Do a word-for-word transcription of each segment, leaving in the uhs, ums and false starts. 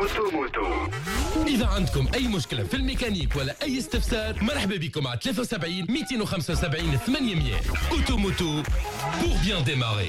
أوتوموتو. إذا عندكم أي مشكلة في الميكانيك ولا أي استفسار مرحبا بكم على ثلاثة وسبعين مئتين وخمسة وسبعين ثمانمئة. أوتوموتو pour bien démarrer.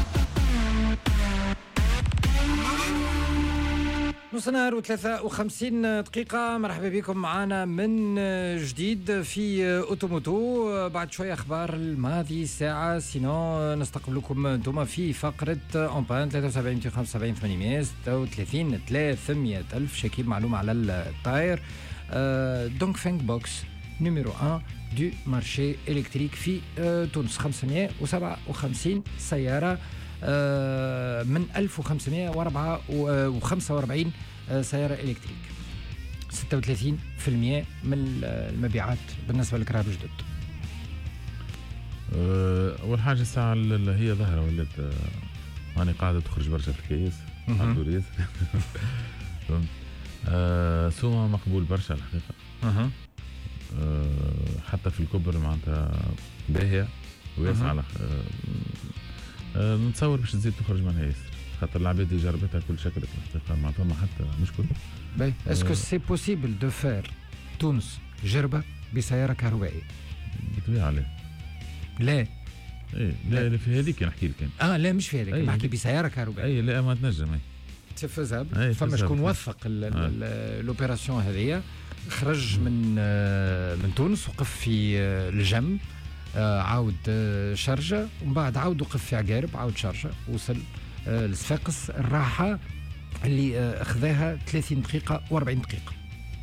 نص نهار وثلاثة وخمسين دقيقة. مرحبا بكم معنا من جديد في أوتوموتو. بعد شوية أخبار الماضي ساعة، سينو نستقبلكم انتم في فقرة أمبان ثلاثة وسبعين مئتين وخمسة وسبعين ثمانمئة ستة وثلاثين ثلاثمئة ألف. شكيب معلومة على الطاير. دونك فينك بوكس نيميرو واحد دو مارشي إلكتريك في تونس. خمسمئة وسبعة وخمسين سيارة من ألف وخمسمئة وخمسة وأربعين سيارة إلكتريك. ستة وثلاثين بالمئة من المبيعات بالنسبة للكراب الجدد. أول حاجة الساعة اللي هي ظاهرة ولات أنا قاعدة تخرج برشا في الكيس عالدوريز. سوق مقبول برشا الحقيقة. أه. حتى في الكبر معناتها باهية ويسعى. أه. أه نتصور باش تزيد تخرج منها ياسر، خاطر العباد اللي جربتها كل شكل الحقيقة ما فما حتى مشكل. باهي اسكو سي بوسيبل دو فير تونس جربة بسيارة كهربائية؟ بالطبيعة لا. لا ايه لا, لا في هذيك نحكي لك. اه لا مش في هذيك، نحكي بسيارة كهربائية. اي لا ما تنجم. اي تفزها فما شكون وثق الاوبيراسيون هذه. خرج من من تونس وقف في الجم، عاود شرجة ومن بعد عاود وقف في عقارب، عاود شرجة وصل لصفاقس. الراحة اللي أخذها ثلاثين دقيقة وأربعين دقيقة.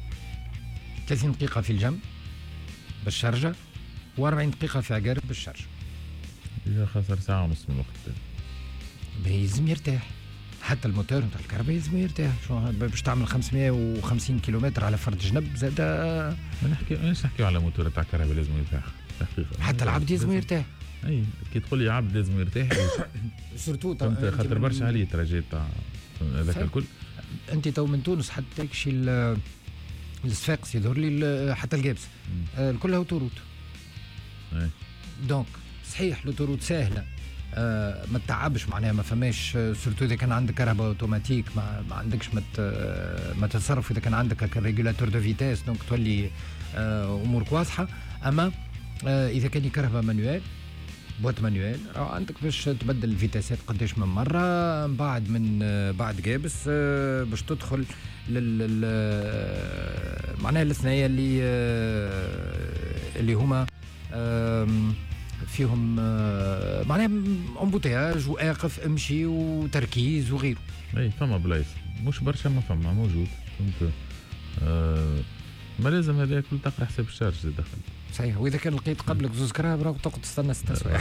ثلاثين دقيقة في الجم بالشرجة وأربعين دقيقة في عقارب بالشرجة. إذا خسر ساعة ونص من الوقت بيلزم يرتاح. حتى الموتور نتاع الكهرباء يلزم يرتاح. شو باش تعمل خمسمئة وخمسين كيلومتر على فرد جنب زاد. ما نحكي ماناش نحكي على موتور تاع الكهرباء لازم يرتاح. حتى العبد لازم يرتاح. اي كي تقول لي عبد لازم يرتاح سورتو خاطر برشا عليه تراجيت تاع هذاك الكل. انت تو من تونس حتى تكشي الصفاقس يظهر لي حتى الجابس الكل اوتوروت. اي دونك صحيح الاوتوروت سهله. آه ما تتعبش معناها، ما فماش سورتو اذا كان عندك كهرباء اوتوماتيك ما, ما عندكش مت ما تتصرف. اذا كان عندك ريجولاتور دو فيتاس دونك تولي آه امورك واضحه. اما آه اذا كان كهرباء مانويل بوات مانويل عندك باش تبدل الفيتاسات قداش من مره. بعد من آه بعد جابس آه باش تدخل لل معناها الثنايا اللي آه اللي هما آه فيهم معناها امبوتياج واقف امشي وتركيز وغيره. اي فما بلايص مش برشا ما فما موجود. كنت آه ما لازم هذا كل تقرا حساب الشارج دخل. صحيح. واذا كان لقيت قبلك زوز كراب راك تقعد تستنى ست سوايع.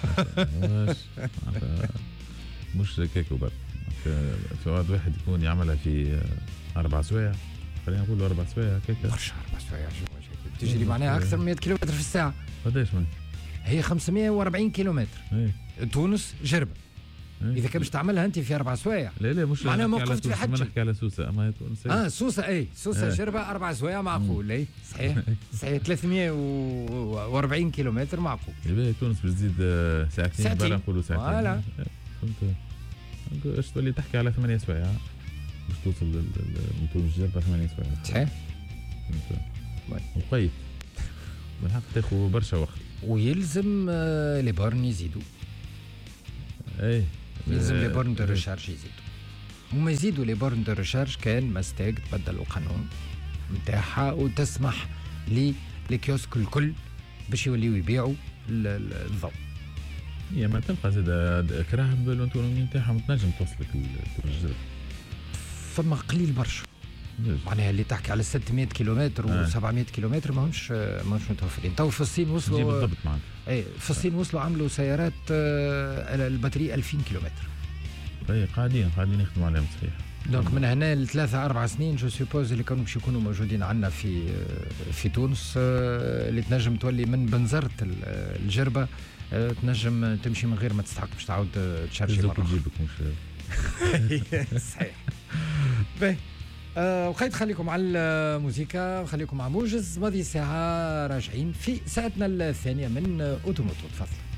مش هكاك وبرك. في وقت واحد يكون يعملها في اربع سوايع، خلينا نقولوا اربع سوايع هكاك. برشا اربع سوايع تجري معناها اكثر من مئة كيلومتر في الساعه. قداش من هي خمسمئة وأربعين كيلومتر. ايه. تونس جربة. ايه. اذا كان باش تعملها انت في اربع سوايع. لا لا مش معناها ما وقفت في حد. ما نحكي على سوسه اما هي تونس. اه سوسه اي سوسه ايه. جربة اربع سوايع معقول. اي صحيح صحيح. ثلاثمئة وأربعين كيلومتر معقول. اي تونس باش تزيد ساعتين بلا نقولوا ساعتين. فوالا فهمت. اش تولي تحكي على ثمانية سوايع باش توصل من تونس جربة ثمانية سوايع. صحيح. وقيت بالحق تاخذ برشا وقت. ويلزم آه لي بورن يزيدوا. اي يلزم لي بورن دو ريشارج يزيدوا. وما يزيدوا لي بورن دو ريشارج كان ماستاك تبدل القانون نتاعها وتسمح لي لي كيوسك الكل باش يوليو يبيعوا الضوء. هي ما تلقى زاد كراهه بالانتونومي نتاعها تنجم توصلك الجزر. فما قليل برشا معناها اللي تحكي على ستمئة كيلومتر و سبعمئة كيلومتر ماهمش ماهمش متوفرين. تو في الصين وصلوا بالضبط معاك. اي في الصين وصلوا عملوا سيارات البطاريه ألفين كيلومتر. اي قاعدين قاعدين يخدموا عليهم صحيح. دونك من هنا لثلاثة أربع سنين جو سوبوز اللي كانوا باش يكونوا موجودين عندنا في في تونس اللي تنجم تولي من بنزرة الجربة تنجم تمشي من غير ما تستحق باش تعاود تشارجي مرة. تجيبك مش صحيح. باهي وقيت خليكم على الموسيقى وخليكم مع موجز. ماضي ساعة راجعين في ساعتنا الثانية من أوتوموتو. تفضل.